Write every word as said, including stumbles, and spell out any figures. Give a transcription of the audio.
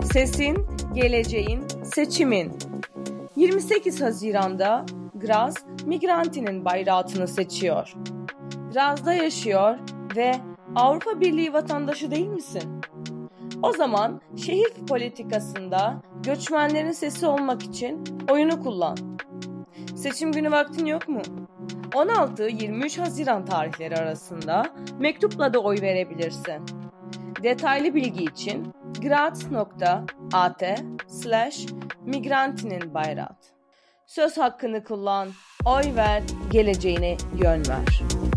Sesin, geleceğin, seçimin. yirmi sekiz Haziran'da Graz, Migranti'nin bayrağını seçiyor. Graz'da yaşıyor ve Avrupa Birliği vatandaşı değil misin? O zaman şehir politikasında göçmenlerin sesi olmak için oyunu kullan. Seçim günü vaktin yok mu? on altı yirmi üç Haziran tarihleri arasında mektupla da oy verebilirsin. Detaylı bilgi için graz nokta at slash migrantinin bayrağı. Söz hakkını kullan, oy ver, geleceğine yön ver.